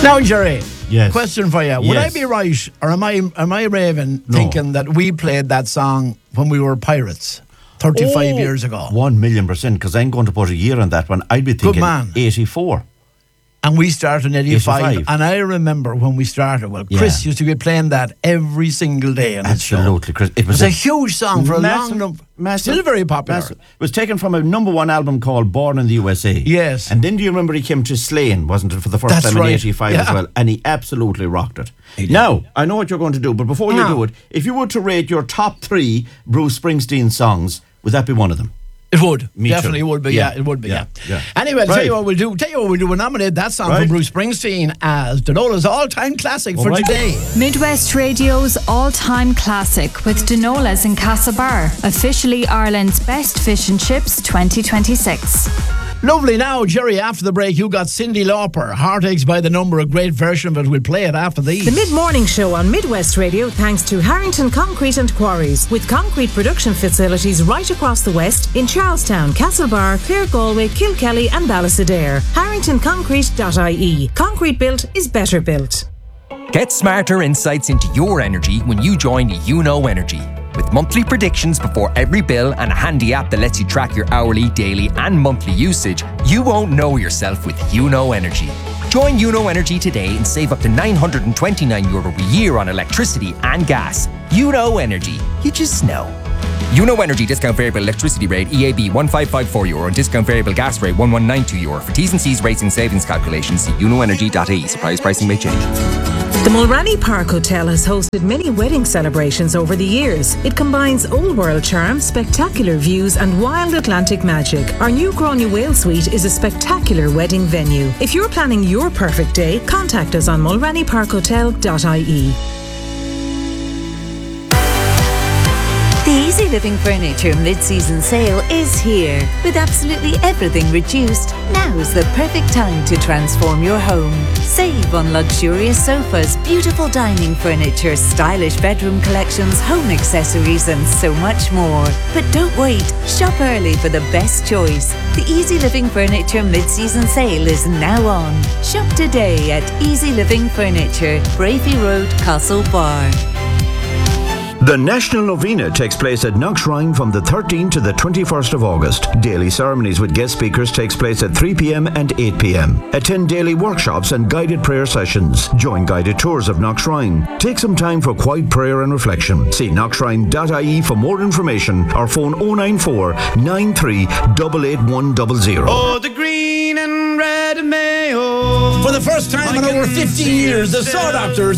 Now, Jerry. Yes. Question for you. Would I be right, or am I raving thinking that we played that song when we were pirates 35 years ago? 1,000,000%, because I'm going to put a year on that one. I'd be thinking 84. And we started in 85. 85. And I remember when we started, Chris used to be playing that every single day on his show. Absolutely, Chris. It was a huge song for massive, a long time. massive, still very popular. Massive. It was taken from a #1 album called Born in the USA. Yes. And then do you remember he came to Slane, wasn't it, for the first time in 85 as well? And he absolutely rocked it. Now, I know what you're going to do, but before you do it, if you were to rate your top 3 Bruce Springsteen songs, would that be one of them? It would. Me Definitely too. would be, it would be, Yeah. Anyway, tell you what we'll do. We'll nominate that song from Bruce Springsteen as Donola's all-time classic for today. Midwest Radio's all-time classic with Donola's in Castlebar. Officially Ireland's best fish and chips 2026. Lovely. Now, Jerry, after the break, you got Cyndi Lauper. Heartaches by the Number, a great version of it. We'll play it after these. The Mid-Morning Show on Midwest Radio, thanks to Harrington Concrete and Quarries, with concrete production facilities right across the West in Charlestown, Castlebar, Clare, Galway, Kilkelly and Ballastadair. HarringtonConcrete.ie. Concrete built is better built. Get smarter insights into your energy when you join YouKnow Energy. With monthly predictions before every bill and a handy app that lets you track your hourly, daily and monthly usage, you won't know yourself with YouKnow Energy. Join YouKnow Energy today and save up to €929 a year on electricity and gas. YouKnow Energy. You just know. YouKnow Energy discount variable electricity rate EAB €1554 and discount variable gas rate €1192. For T's and C's rates and savings calculations, see youknowenergy.ie. Suppliers pricing may change. The Mulranny Park Hotel has hosted many wedding celebrations over the years. It combines old world charm, spectacular views and wild Atlantic magic. Our new Gráinne Whale Suite is a spectacular wedding venue. If you're planning your perfect day, contact us on mulrannyparkhotel.ie. The Easy Living Furniture mid-season sale is here. With absolutely everything reduced, now's the perfect time to transform your home. Save on luxurious sofas, beautiful dining furniture, stylish bedroom collections, home accessories and so much more. But don't wait, shop early for the best choice. The Easy Living Furniture mid-season sale is now on. Shop today at Easy Living Furniture, Brafey Road, Castlebar. The National Novena takes place at Knockshrine from the 13th to the 21st of August. Daily ceremonies with guest speakers takes place at 3 p.m. and 8 p.m. Attend daily workshops and guided prayer sessions. Join guided tours of Knockshrine. Take some time for quiet prayer and reflection. See knockshrine.ie for more information or phone 094 93 88100. Oh, the green and red mayo. For the first time in over 15 years, the Saw Doctors